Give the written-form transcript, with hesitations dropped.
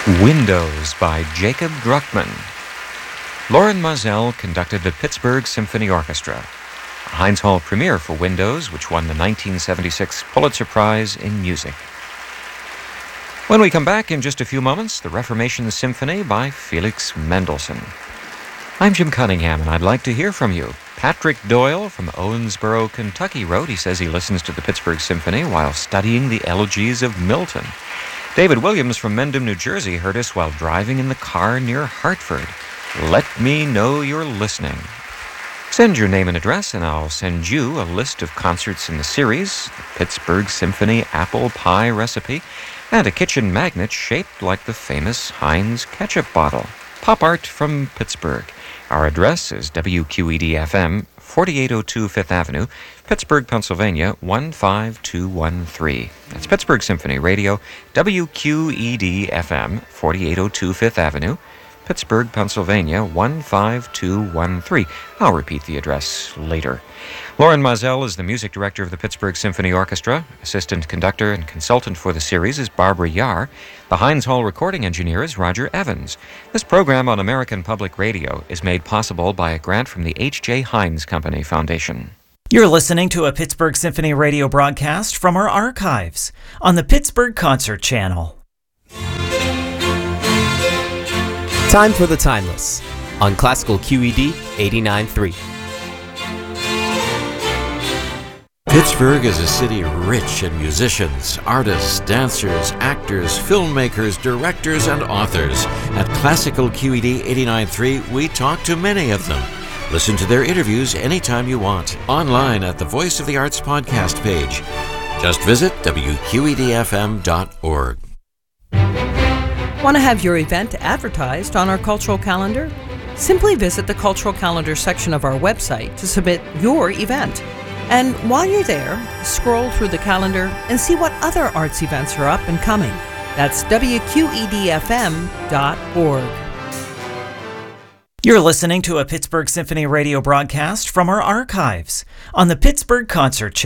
Windows by Jacob Druckmann. Lorin Maazel conducted the Pittsburgh Symphony Orchestra, a Heinz Hall premiere for Windows, which won the 1976 Pulitzer Prize in Music. When we come back in just a few moments, the Reformation Symphony by Felix Mendelssohn. I'm Jim Cunningham, and I'd like to hear from you. Patrick Doyle from Owensboro, Kentucky wrote he says he listens to the Pittsburgh Symphony while studying the elegies of Milton. David Williams from Mendham, New Jersey heard us while driving in the car near Hartford. Let me know you're listening. Send your name and address, and I'll send you a list of concerts in the series, the Pittsburgh Symphony apple pie recipe, and a kitchen magnet shaped like the famous Heinz ketchup bottle. Pop art from Pittsburgh. Our address is WQED-FM, 4802 Fifth Avenue, Pittsburgh, Pennsylvania, 15213. That's Pittsburgh Symphony Radio, WQED-FM, 4802 Fifth Avenue, Pittsburgh, Pennsylvania, 15213. I'll repeat the address later. Lorin Maazel is the music director of the Pittsburgh Symphony Orchestra. Assistant conductor and consultant for the series is Barbara Yar. The Heinz Hall recording engineer is Roger Evans. This program on American Public Radio is made possible by a grant from the H.J. Heinz Company Foundation. You're listening to a Pittsburgh Symphony radio broadcast from our archives on the Pittsburgh Concert Channel. Time for The Timeless on Classical QED 89.3. Pittsburgh is a city rich in musicians, artists, dancers, actors, filmmakers, directors, and authors. At Classical QED 89.3, we talk to many of them. Listen to their interviews anytime you want, online at the Voice of the Arts podcast page. Just visit WQEDFM.org. Want to have your event advertised on our cultural calendar? Simply visit the cultural calendar section of our website to submit your event. And while you're there, scroll through the calendar and see what other arts events are up and coming. That's WQEDFM.org. You're listening to a Pittsburgh Symphony radio broadcast from our archives on the Pittsburgh Concert Channel.